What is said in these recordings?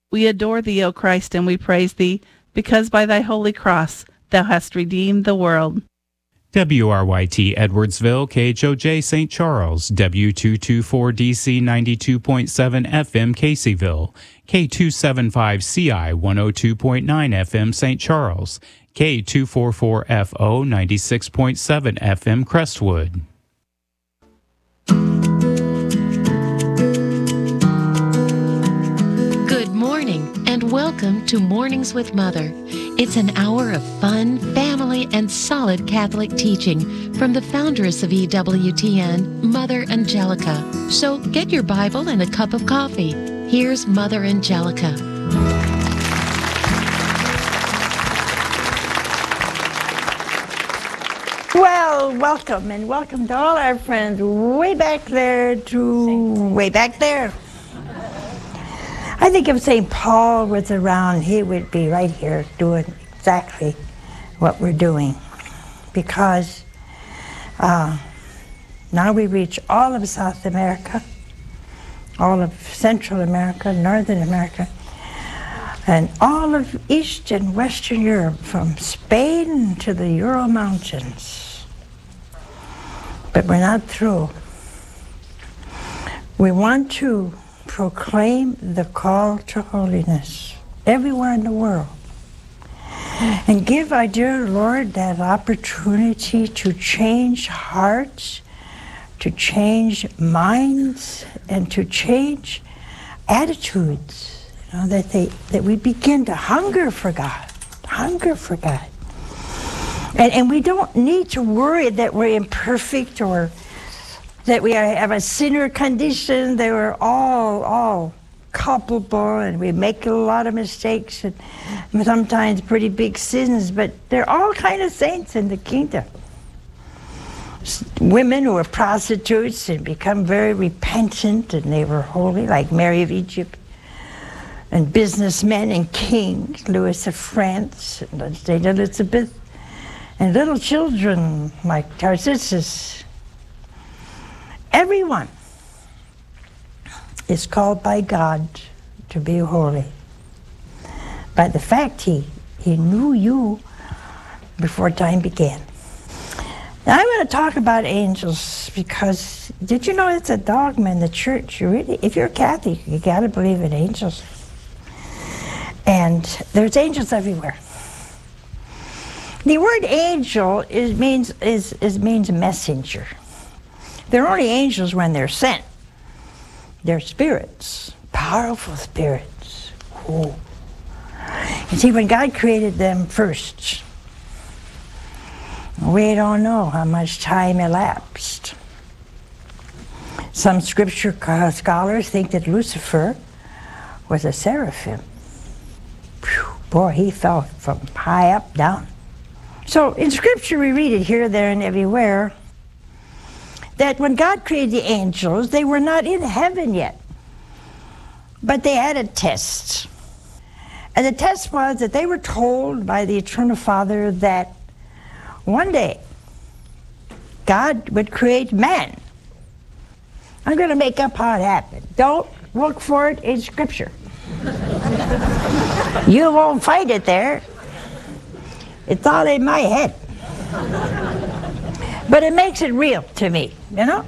We adore thee, O Christ, and we praise thee, because by thy holy cross thou hast redeemed the world. WRYT Edwardsville, KHOJ St. Charles, W224DC 92.7 FM Caseyville, K275CI 102.9 FM St. Charles, K244FO 96.7 FM Crestwood. Good morning and welcome to Mornings with Mother. It's an hour of fun, family, and solid Catholic teaching from the foundress of EWTN, Mother Angelica. So get your Bible and a cup of coffee. Here's Mother Angelica. Well, welcome, and welcome to all our friends way back there to way back there. I think if St. Paul was around, he would be right here doing exactly what we're doing. Because now we reach all of South America, all of Central America, Northern America, and all of East and Western Europe, from Spain to the Ural Mountains. But we're not through. We want to proclaim the call to holiness everywhere in the world and give our dear Lord that opportunity to change hearts, to change minds, and to change attitudes, that we begin to hunger for God. And we don't need to worry that we're imperfect or that we have a sinner condition. They were all culpable, and we make a lot of mistakes and sometimes pretty big sins, but they're all kind of saints in the kingdom. Women who were prostitutes and become very repentant, and they were holy, like Mary of Egypt, and businessmen and kings, Louis of France and St. Elizabeth, and little children like Tarcissus. Everyone is called by God to be holy. By the fact he knew you before time began. Now I'm going to talk about angels because did you know it's a dogma in the church? If you're a Catholic, you got to believe in angels. And there's angels everywhere. The word angel means messenger. They're only angels when they're sent. They're spirits, powerful spirits. Ooh. You see, when God created them first, we don't know how much time elapsed. Some scripture scholars think that Lucifer was a seraphim. Whew, boy, he fell from high up down. So in scripture we read it here, there, and everywhere, that when God created the angels, they were not in heaven yet. But they had a test. And the test was that they were told by the Eternal Father that one day God would create man. I'm going to make up how it happened. Don't look for it in Scripture. You won't find it there. It's all in my head. But it makes it real to me, you know?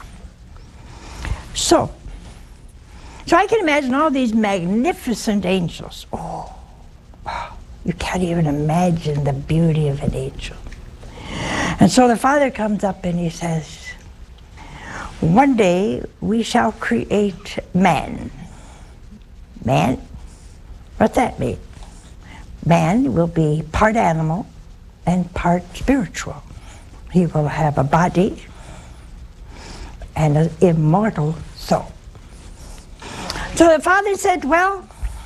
So I can imagine all these magnificent angels. Oh, you can't even imagine the beauty of an angel. And so the Father comes up and he says, one day we shall create man. Man? What's that mean? Man will be part animal and part spiritual. He will have a body and an immortal soul. So the Father said, well,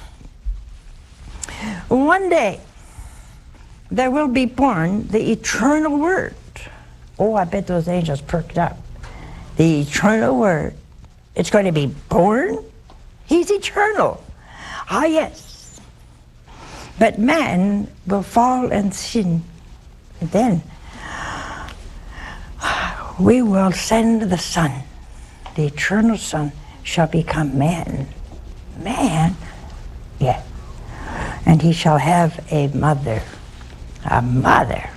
one day there will be born the eternal Word. Oh, I bet those angels perked up. The eternal Word. It's going to be born? He's eternal. Ah, yes. But man will fall and sin. And then we will send the Son. The eternal Son shall become man. Man? Yeah. And he shall have a mother. A mother.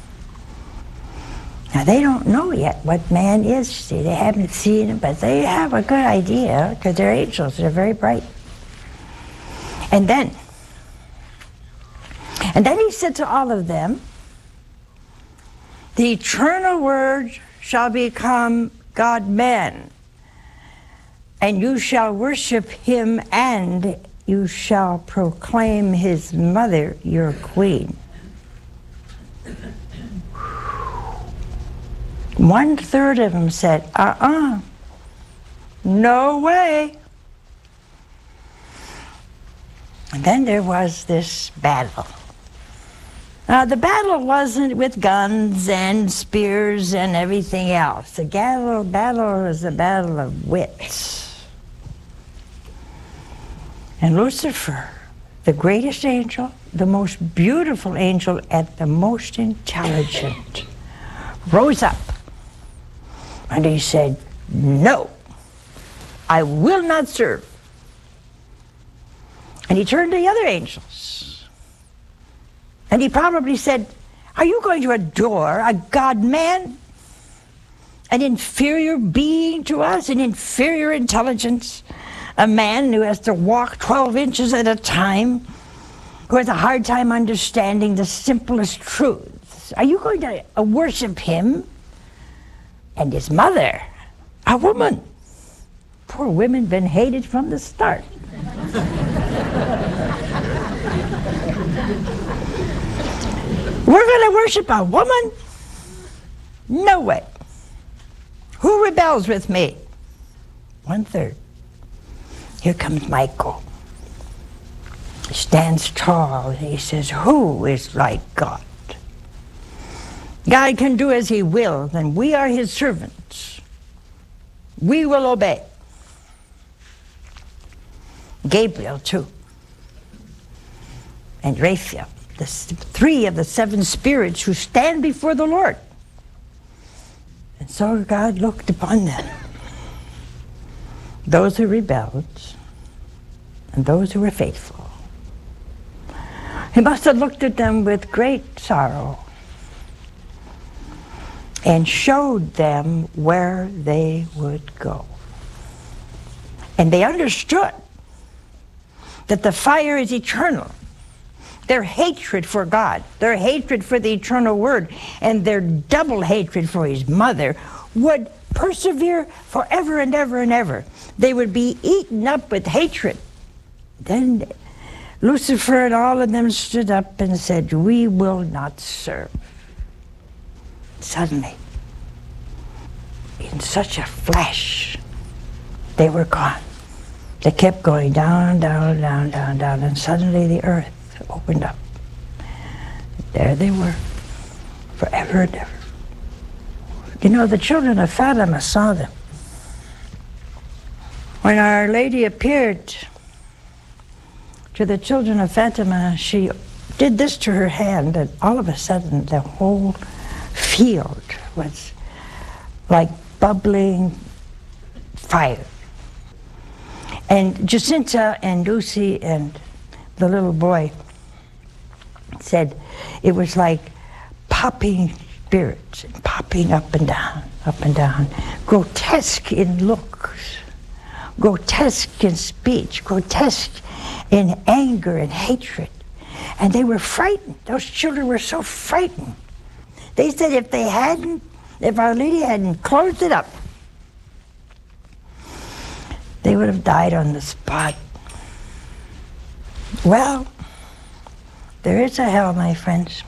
Now, they don't know yet what man is. See, they haven't seen it, but they have a good idea because they're angels. They're very bright. And then he said to all of them, the eternal word shall become God-man, and you shall worship him, and you shall proclaim his mother your queen. 1/3 of them said, no way. And then there was this battle. The battle wasn't with guns and spears and everything else. The battle was a battle of wits. And Lucifer, the greatest angel, the most beautiful angel, and the most intelligent, rose up and he said, no, I will not serve. And he turned to the other angels. And he probably said, are you going to adore a God-man? An inferior being to us, an inferior intelligence, a man who has to walk 12 inches at a time, who has a hard time understanding the simplest truths. Are you going to worship him? And his mother, a woman. Poor women been hated from the start. We're going to worship a woman? No way. Who rebels with me? 1/3. Here comes Michael. He stands tall and he says, who is like God? God can do as he will, and we are his servants. We will obey. Gabriel too. And Raphael, the 3 of the 7 spirits who stand before the Lord. And so God looked upon them. Those who rebelled and those who were faithful. He must have looked at them with great sorrow and showed them where they would go. And they understood that the fire is eternal. Their hatred for God, their hatred for the eternal word, and their double hatred for his mother would persevere forever and ever and ever. They would be eaten up with hatred. Then Lucifer and all of them stood up and said, we will not serve. Suddenly, in such a flash, they were gone. They kept going down, down, down, down, down, and suddenly the earth opened up. There they were, forever and ever. You know, the children of Fatima saw them. When Our Lady appeared to the children of Fatima, she did this to her hand, and all of a sudden the whole field was like bubbling fire. And Jacinta and Lucy and the little boy said it was like popping spirits, and popping up and down, grotesque in looks, grotesque in speech, grotesque in anger and hatred. And they were frightened. Those children were so frightened. They said if Our Lady hadn't closed it up, they would have died on the spot. Well, there is a hell, my friends.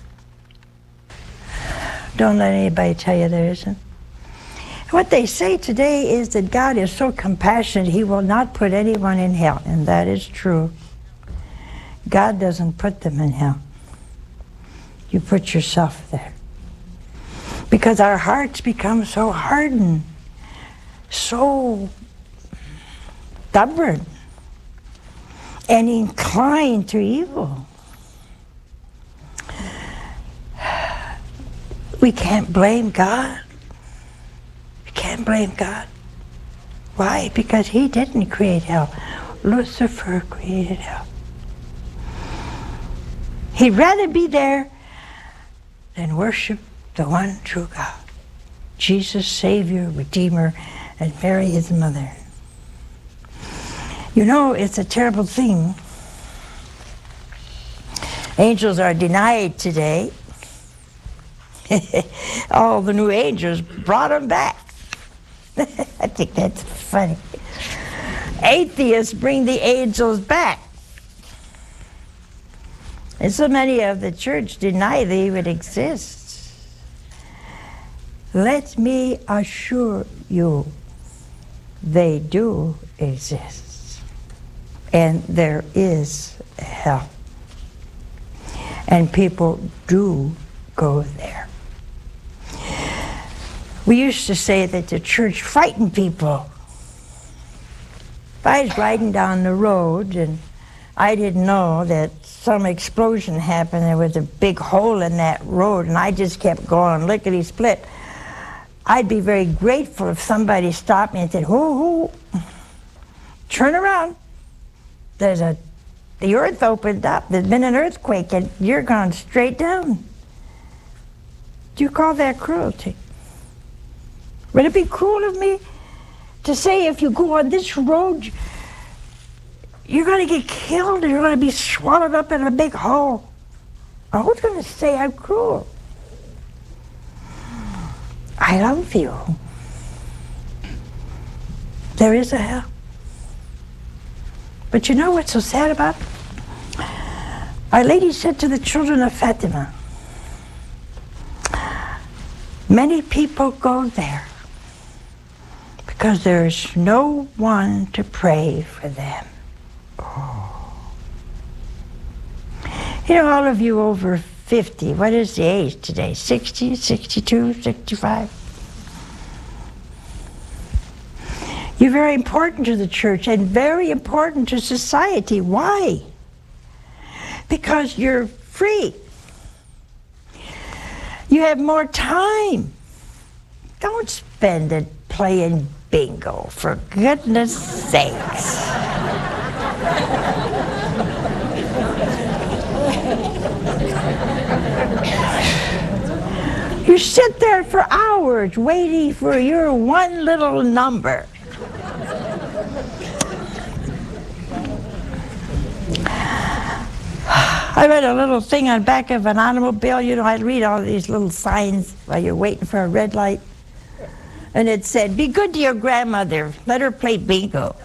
Don't let anybody tell you there isn't. What they say today is that God is so compassionate, he will not put anyone in hell, and that is true. God doesn't put them in hell. You put yourself there. Because our hearts become so hardened, so stubborn, and inclined to evil. We can't blame God. We can't blame God. Why? Because he didn't create hell. Lucifer created hell. He'd rather be there than worship the one true God, Jesus, Savior, Redeemer, and Mary, his mother. You know, it's a terrible thing. Angels are denied today. All the new angels brought them back. I think that's funny. Atheists bring the angels back. And so many of the church deny they even exist. Let me assure you, they do exist. And there is hell. And people do go there. We used to say that the church frightened people. If I was riding down the road and I didn't know that some explosion happened, there was a big hole in that road, and I just kept going lickety-split, I'd be very grateful if somebody stopped me and said, "Hoo, turn around. The earth opened up. There's been an earthquake, and you're gone straight down." Do you call that cruelty? Would it be cruel of me to say if you go on this road, you're going to get killed and you're going to be swallowed up in a big hole? Or who's going to say I'm cruel? I love you. There is a hell. But you know what's so sad about it? Our Lady said to the children of Fatima, many people go there because there's no one to pray for them. Oh. You know, all of you over 50, what is the age today? 60, 62, 65? You're very important to the church and very important to society. Why? Because you're free. You have more time. Don't spend it playing bingo, for goodness sakes. You sit there for hours waiting for your one little number. I read a little thing on the back of an automobile. You know, I'd read all these little signs while you're waiting for a red light. And it said, "Be good to your grandmother. Let her play bingo."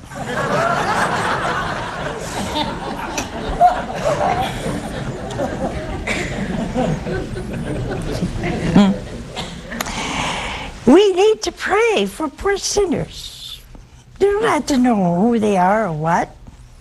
We need to pray for poor sinners. You don't have to know who they are or what.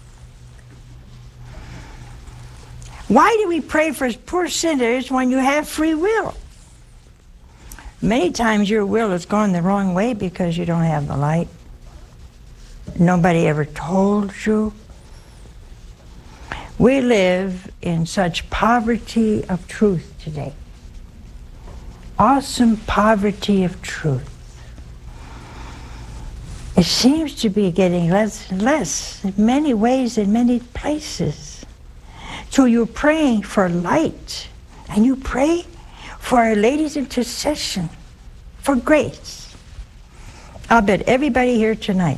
Why do we pray for poor sinners when you have free will? Many times your will is going the wrong way because you don't have the light. Nobody ever told you. We live in such poverty of truth today. Awesome poverty of truth. It seems to be getting less and less in many ways, in many places. So you're praying for light, and you pray for Our Lady's intercession, for grace. I'll bet everybody here tonight,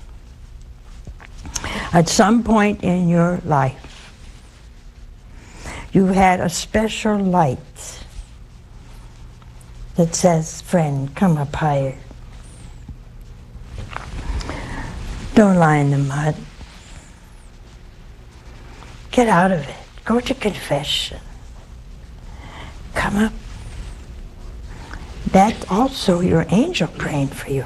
at some point in your life, you had a special light that says, "Friend, come up higher. Don't lie in the mud. Get out of it. Go to confession. Come up." That's also your angel praying for you.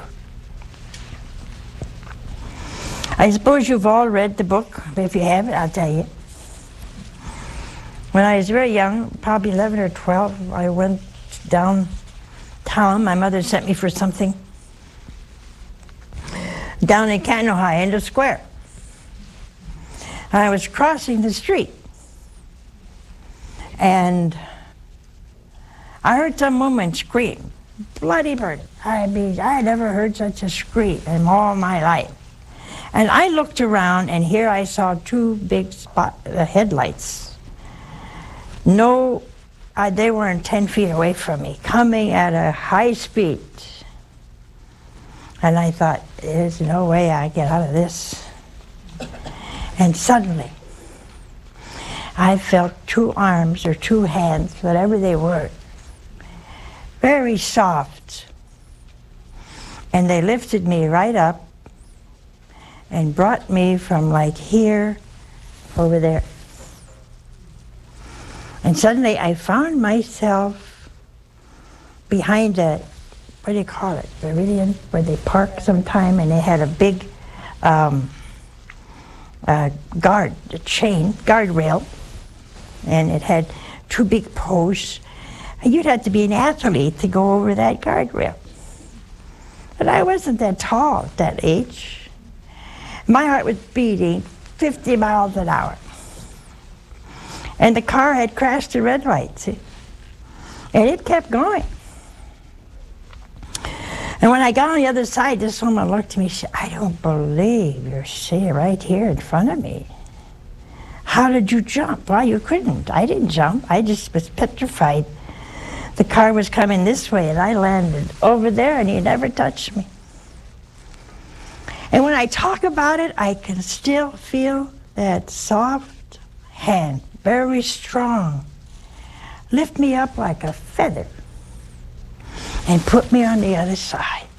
I suppose you've all read the book, but if you haven't, I'll tell you. When I was very young, probably 11 or 12, I went downtown. My mother sent me for something. Down in Canton, Ohio, in the square. And I was crossing the street. And I heard some woman scream, bloody murder. I mean, I had never heard such a scream in all my life. And I looked around, and here I saw two big headlights. No, they weren't 10 feet away from me, coming at a high speed. And I thought, there's no way I get out of this. And suddenly, I felt two arms or two hands, whatever they were, very soft. And they lifted me right up and brought me from like here over there. And suddenly I found myself behind a, what do you call it, Meridian, where they park sometime, and they had a big guardrail, and it had two big posts. And you'd have to be an athlete to go over that guardrail. But I wasn't that tall at that age. My heart was beating 50 miles an hour. And the car had crashed the red light, see? And it kept going. And when I got on the other side, this woman looked at me and said, I don't believe you're sitting right here in front of me. How did you jump? Well, you couldn't. I didn't jump. I just was petrified. The car was coming this way, and I landed over there, and he never touched me. And when I talk about it, I can still feel that soft hand, very strong, lift me up like a feather and put me on the other side.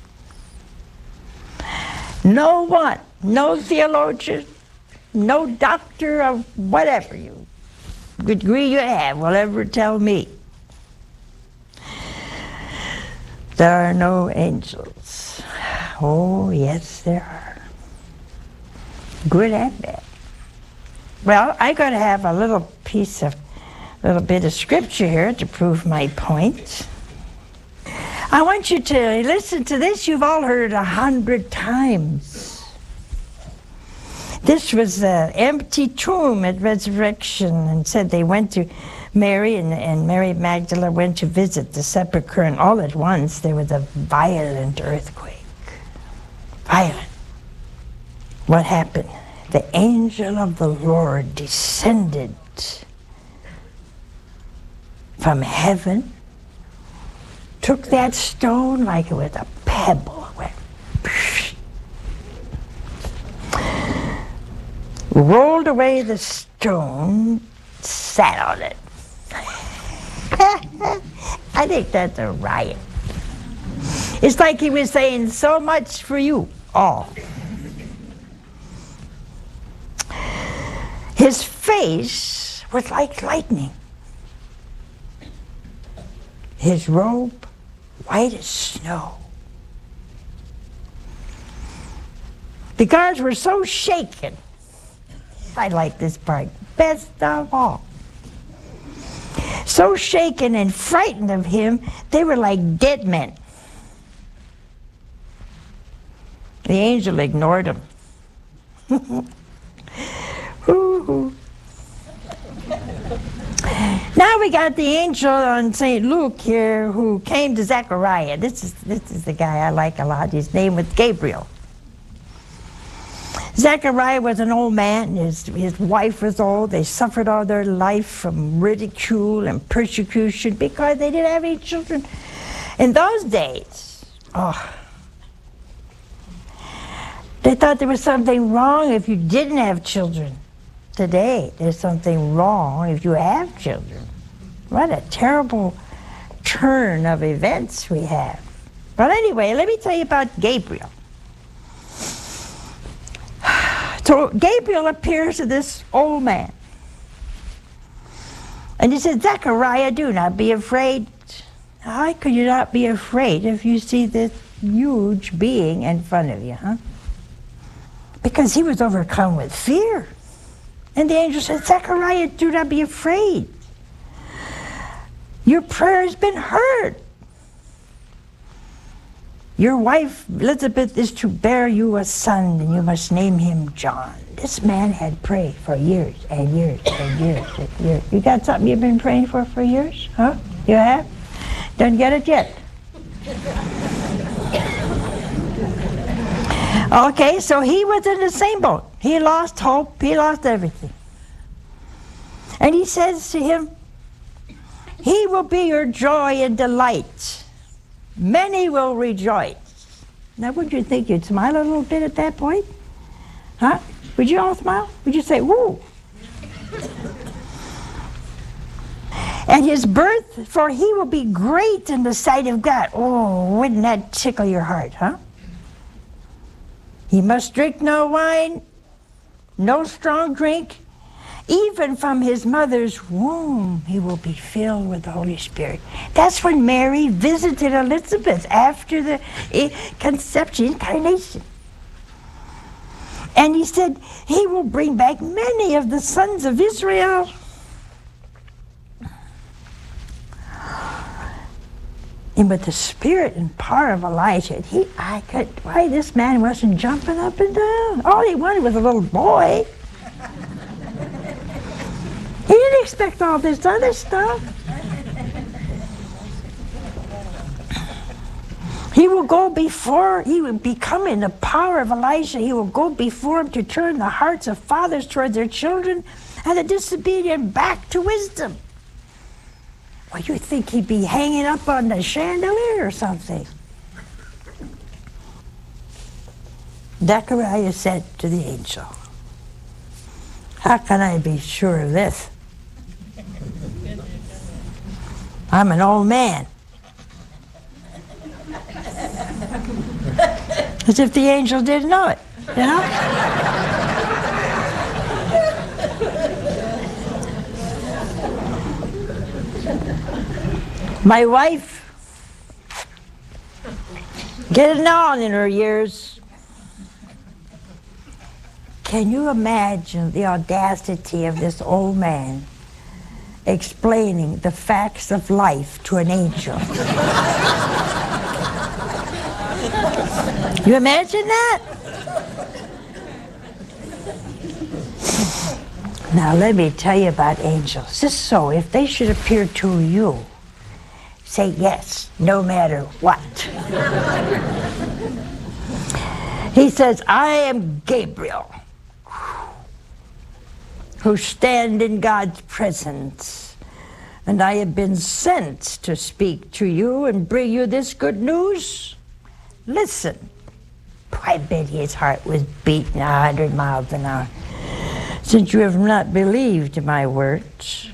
No one, no theologian, no doctor of whatever degree you have will ever tell me there are no angels. Oh, yes, there are. Good and bad. Well, I got to have a little bit of scripture here to prove my point. I want you to listen to this. You've all heard it 100 times. This was an empty tomb at resurrection, and said they went to Mary, and Mary Magdalene went to visit the sepulchre, and all at once there was a violent earthquake. Violent. What happened? The angel of the Lord descended from heaven, took that stone like it was a pebble, went, rolled away the stone, sat on it. I think that's a riot. It's like he was saying, so much for you all. His face was like lightning. His robe, white as snow. The guards were so shaken. I like this part best of all. So shaken and frightened of him, they were like dead men. The angel ignored him. Now we got the angel on St. Luke here who came to Zechariah. This is the guy I like a lot. His name was Gabriel. Zechariah was an old man. His wife was old. They suffered all their life from ridicule and persecution because they didn't have any children. In those days, they thought there was something wrong if you didn't have children. Today, there's something wrong if you have children. What a terrible turn of events we have. But anyway, let me tell you about Gabriel. So Gabriel appears to this old man. And he said, Zechariah, do not be afraid. How could you not be afraid if you see this huge being in front of you, huh? Because he was overcome with fear. And the angel said, Zechariah, do not be afraid. Your prayer has been heard. Your wife, Elizabeth, is to bear you a son, and you must name him John. This man had prayed for years and years and years and years. You got something you've been praying for years? Huh? You have? Don't get it yet. Okay, so he was in the same boat. He lost hope. He lost everything. And he says to him, he will be your joy and delight. Many will rejoice. Now, would you think you'd smile a little bit at that point? Huh? Would you all smile? Would you say, woo? And his birth, for he will be great in the sight of God. Oh, wouldn't that tickle your heart, huh? He must drink no wine, no strong drink. Even from his mother's womb, he will be filled with the Holy Spirit. That's when Mary visited Elizabeth after the conception, incarnation. And he said, he will bring back many of the sons of Israel. And with the spirit and power of Elijah, why this man wasn't jumping up and down? All he wanted was a little boy. He didn't expect all this other stuff. He will go before, he will become in the power of Elijah. He will go before him to turn the hearts of fathers toward their children and the disobedient back to wisdom. Well, you think he'd be hanging up on the chandelier or something. Zechariah said to the angel, how can I be sure of this? I'm an old man. As if the angel didn't know it, you know? My wife, getting on in her years. Can you imagine the audacity of this old man explaining the facts of life to an angel? You imagine that? Now let me tell you about angels. Just so, if they should appear to you, say yes, no matter what. He says, I am Gabriel, who stand in God's presence, and I have been sent to speak to you and bring you this good news. Listen. I bet his heart was beating 100 miles an hour. Since you have not believed my words,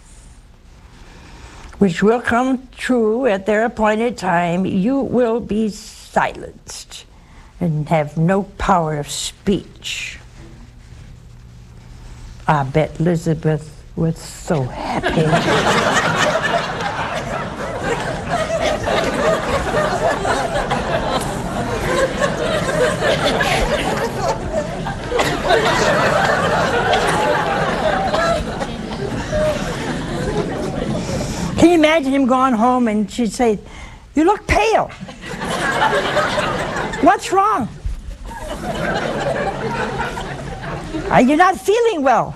which will come true at their appointed time, you will be silenced and have no power of speech. I bet Elizabeth was so happy. Can you imagine him going home and she'd say, you look pale. What's wrong? Are you not feeling well?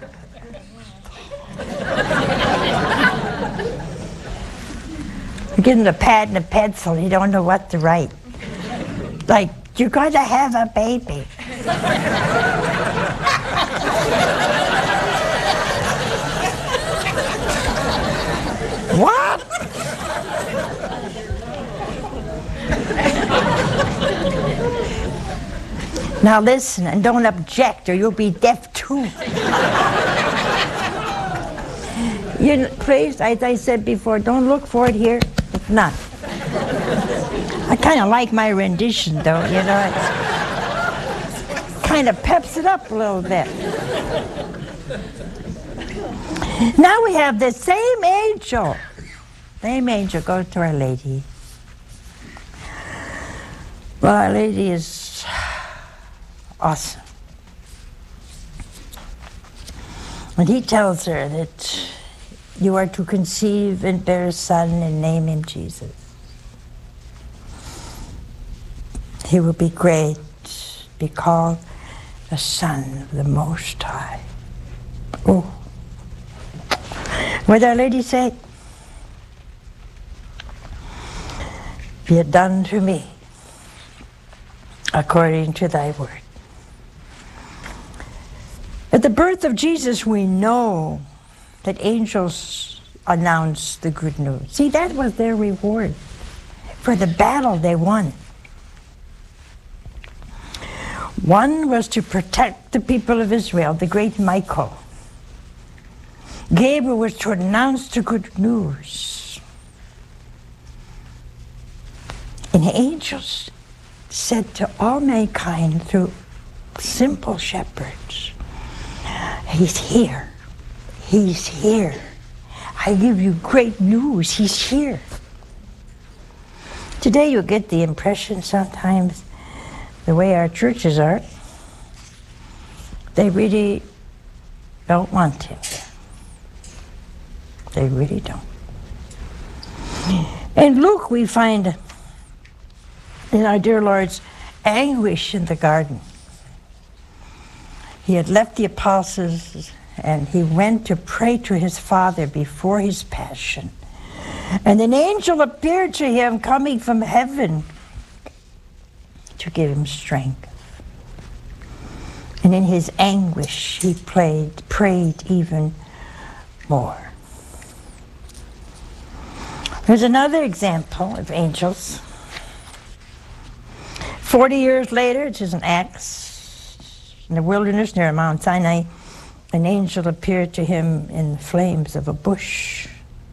You give him a pad and a pencil, you don't know what to write. Like, you're going to have a baby. What? Now listen, and don't object or you'll be deaf too. Please, as I said before, don't look for it here. It's not. I kind of like my rendition though, you know. It kind of peps it up a little bit. Now we have the same angel. Same angel goes to Our Lady. Well, Our Lady is awesome. And he tells her that you are to conceive and bear a son and name him Jesus. He will be great, be called the Son of the Most High. Oh. What did Our Lady say? Be it done to me according to thy word. At the birth of Jesus, we know that angels announced the good news. See, that was their reward for the battle they won. One was to protect the people of Israel, the great Michael. Gabriel was to announce the good news. And the angels said to all mankind through simple shepherds, He's here. He's here. I give you great news. He's here. Today you get the impression sometimes the way our churches are, they really don't want him. They really don't. In Luke we find in our dear Lord's anguish in the garden. He had left the apostles and he went to pray to his Father before his passion. And an angel appeared to him coming from heaven to give him strength. And in his anguish he prayed even more. There's another example of angels. 40 years later, it is in Acts, in the wilderness near Mount Sinai, an angel appeared to him in the flames of a bush.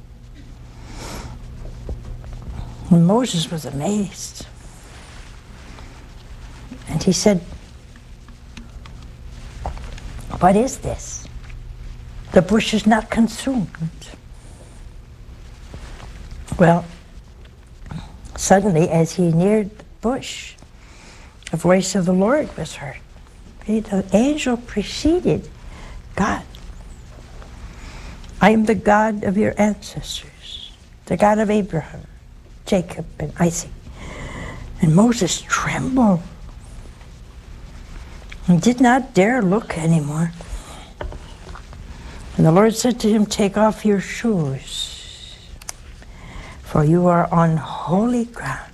And Moses was amazed. And he said, what is this? The bush is not consumed. Well, suddenly as he neared the bush, the voice of the Lord was heard. The angel preceded God. I am the God of your ancestors, the God of Abraham, Jacob, and Isaac. And Moses trembled and did not dare look anymore. And the Lord said to him, take off your shoes, for you are on holy ground.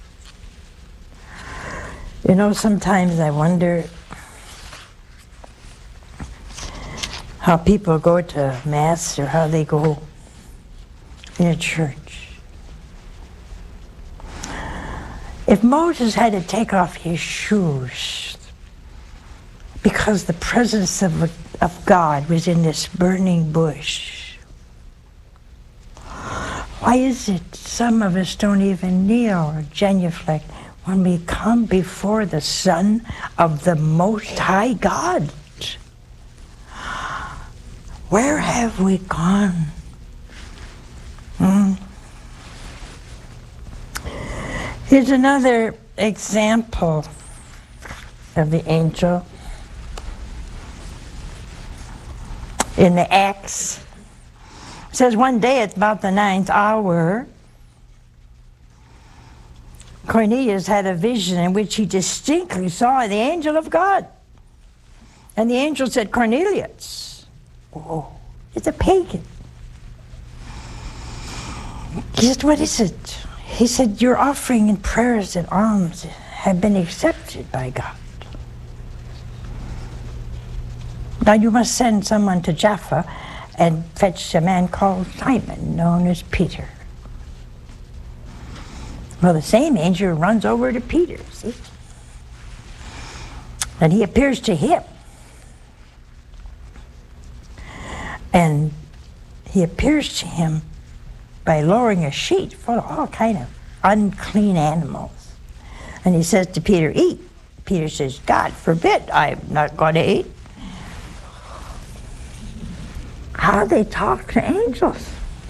You know, sometimes I wonder how people go to Mass or how they go in a church. If Moses had to take off his shoes because the presence of God was in this burning bush, why is it some of us don't even kneel or genuflect when we come before the Son of the Most High God? Where have we gone? Here's another example of the angel. In the Acts, it says one day at about the 9th hour, Cornelius had a vision in which he distinctly saw the angel of God. And the angel said, Cornelius. Oh, it's a pagan. He said, what is it? He said, your offering and prayers and alms have been accepted by God. Now you must send someone to Jaffa and fetch a man called Simon, known as Peter. Well, the same angel runs over to Peter, see? And he appears to him. And he appears to him by lowering a sheet full of all kind of unclean animals. And he says to Peter, eat. Peter says, God forbid, I'm not going to eat. How they talk to angels.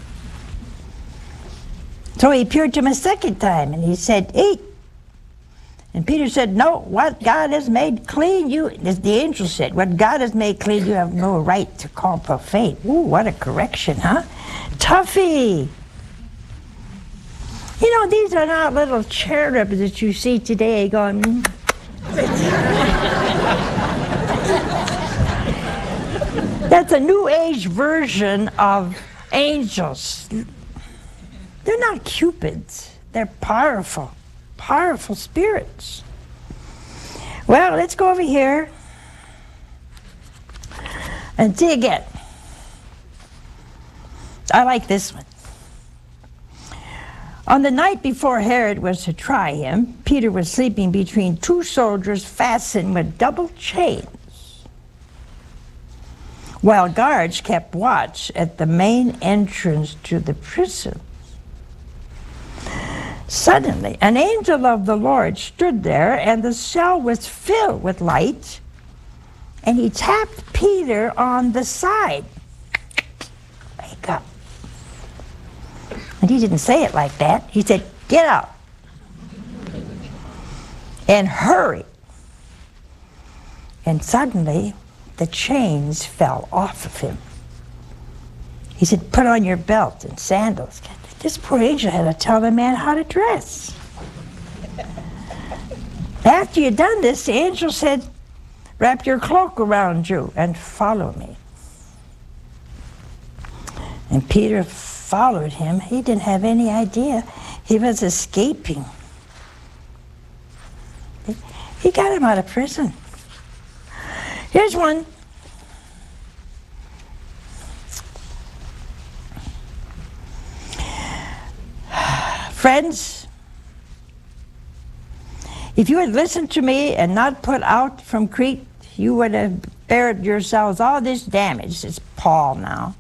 So he appeared to him a second time, and he said, eat. And Peter said, no, what God has made clean, as the angel said, what God has made clean, you have no right to call profane. Ooh, what a correction, huh? Toughie. You know, these are not little cherubs that you see today going, That's a New Age version of angels. They're not cupids. They're powerful, powerful spirits. Well, let's go over here and see again. I like this one. On the night before Herod was to try him, Peter was sleeping between two soldiers fastened with double chains, while guards kept watch at the main entrance to the prison. Suddenly, an angel of the Lord stood there, and the cell was filled with light, and he tapped Peter on the side. Wake up. And he didn't say it like that. He said, get up and hurry. And suddenly, the chains fell off of him. He said, put on your belt and sandals. This poor angel had to tell the man how to dress. After you'd done this, the angel said, wrap your cloak around you and follow me. And Peter followed him. He didn't have any idea he was escaping. He got him out of prison. Here's one. Friends, if you had listened to me and not put out from Crete, you would have spared yourselves all this damage. It's Paul now.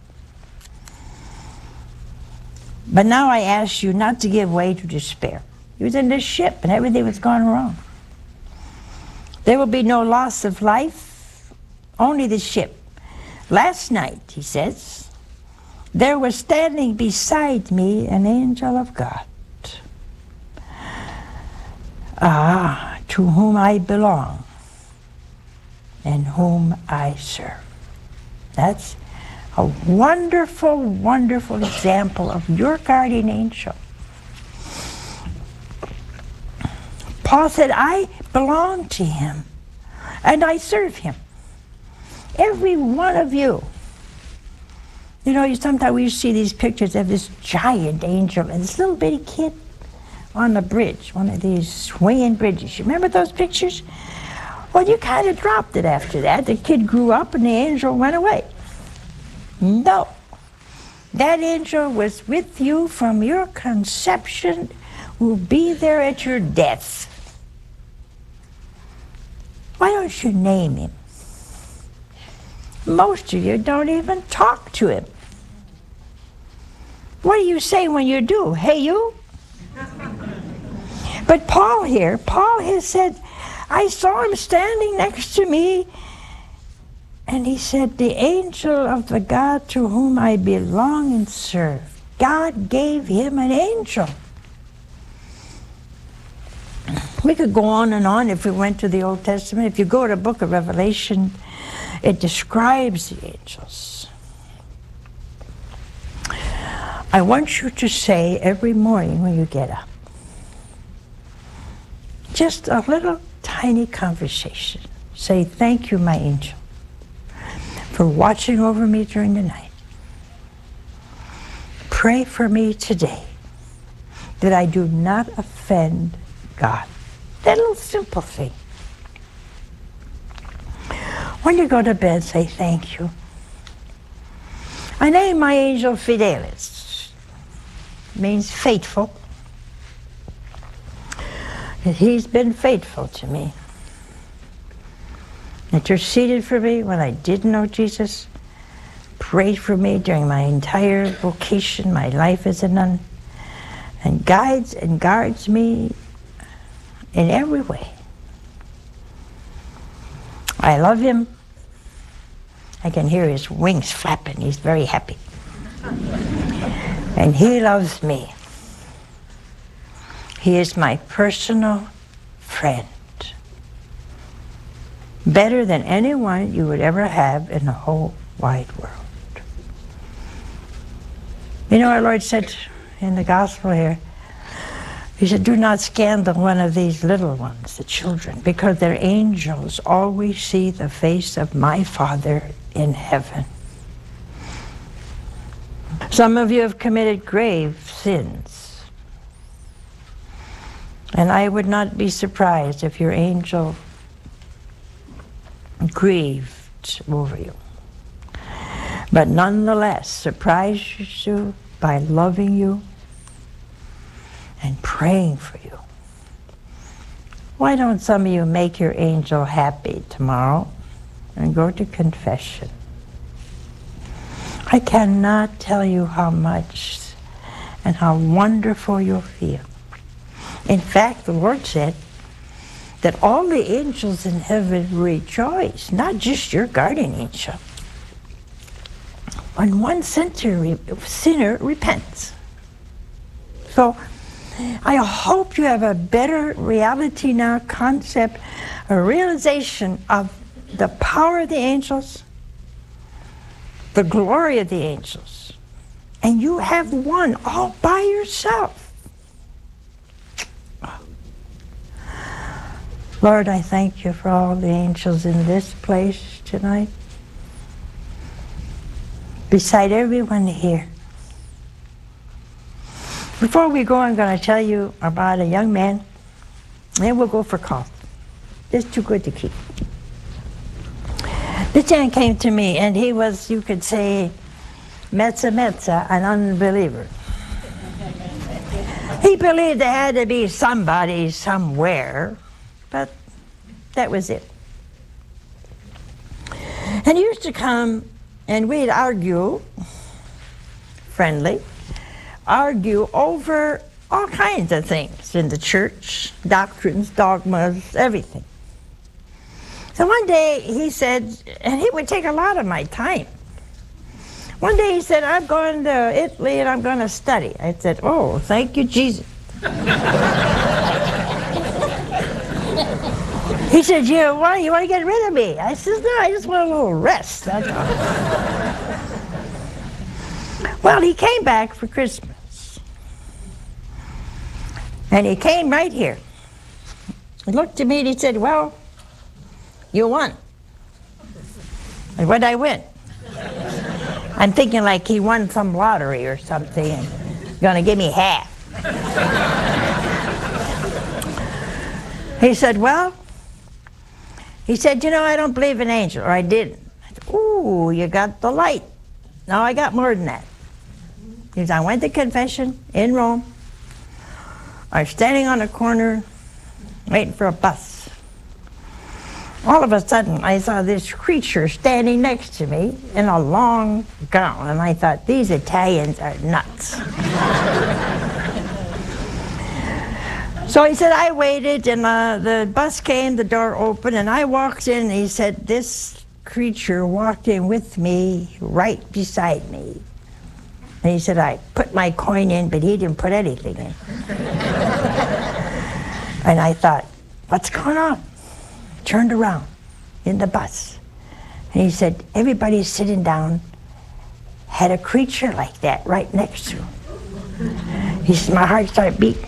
But now I ask you not to give way to despair. He was in this ship and everything was going wrong. There will be no loss of life, only the ship. Last night, he says, there was standing beside me an angel of God, to whom I belong and whom I serve. That's a wonderful, wonderful example of your guardian angel. Paul said, I belong to him and I serve him. Every one of you. You know, sometimes we see these pictures of this giant angel and this little bitty kid on the bridge, one of these swinging bridges. You remember those pictures? Well, you kind of dropped it after that. The kid grew up and the angel went away. No. That angel was with you from your conception, will be there at your death. Why don't you name him? Most of you don't even talk to him. What do you say when you do? Hey, you? But Paul here, Paul has said, I saw him standing next to me, and he said, the angel of the God to whom I belong and serve. God gave him an angel. We could go on and on if we went to the Old Testament. If you go to the book of Revelation, it describes the angels. I want you to say every morning when you get up, just a little tiny conversation. Say, thank you, my angel, for watching over me during the night. Pray for me today that I do not offend God. That little simple thing. When you go to bed, say thank you. I name my angel Fidelis. Means faithful. And he's been faithful to me. Interceded for me when I didn't know Jesus. Prayed for me during my entire vocation, my life as a nun. And guides and guards me in every way. I love him. I can hear his wings flapping. He's very happy. And he loves me. He is my personal friend. Better than anyone you would ever have in the whole wide world. You know, our Lord said in the gospel here, he said, do not scandal one of these little ones, the children, because their angels always see the face of my Father in heaven. Some of you have committed grave sins. And I would not be surprised if your angel grieved over you, but nonetheless surprises you by loving you and praying for you. Why don't some of you make your angel happy tomorrow and go to confession? I cannot tell you how much and how wonderful you'll feel. In fact, the Lord said that all the angels in heaven rejoice, not just your guardian angel, when one sinner repents. So I hope you have a better reality now, concept, a realization of the power of the angels, the glory of the angels. And you have one all by yourself. Lord, I thank you for all the angels in this place tonight, beside everyone here. Before we go, I'm going to tell you about a young man, and we'll go for coffee. It's too good to keep. This man came to me, and he was, you could say, Metza, an unbeliever. He believed there had to be somebody somewhere, but that was it. And he used to come, and we'd argue, friendly, argue over all kinds of things in the church, doctrines, dogmas, everything. So one day he said, and he would take a lot of my time. One day he said, I'm going to Italy and I'm going to study. I said, oh, thank you, Jesus. He said, you want to get rid of me? I said, no, I just want a little rest, that's all. Well, he came back for Christmas. And he came right here. He looked at me and he said, well, you won. And what'd I win? I'm thinking like he won some lottery or something and gonna give me half. He said, well, he said, you know, I don't believe in angels, or I didn't. I said, ooh, you got the light. No, I got more than that. He said, I went to confession in Rome. I was standing on a corner waiting for a bus. All of a sudden, I saw this creature standing next to me in a long gown, and I thought, these Italians are nuts. So he said, I waited, and the bus came, the door opened, and I walked in, and he said, this creature walked in with me, right beside me. And he said, I put my coin in, but he didn't put anything in. And I thought, what's going on? Turned around in the bus. And he said, everybody sitting down had a creature like that right next to him. He said, my heart started beating.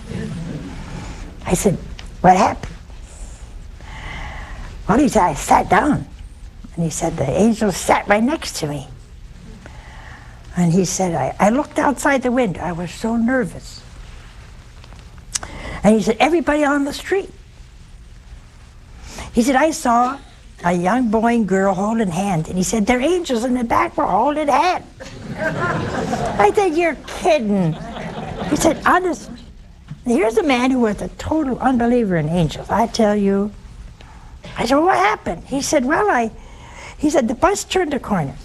I said, what happened? Well, he said, I sat down. And he said, the angel sat right next to me. And he said, I looked outside the window. I was so nervous. And he said, everybody on the street. He said, I saw a young boy and girl holding hands. And he said, their angels in the back were holding hands. I said, you're kidding. He said, honest. Here's a man who was a total unbeliever in angels. I tell you. I said, well, what happened? He said, well, he said, the bus turned the corner.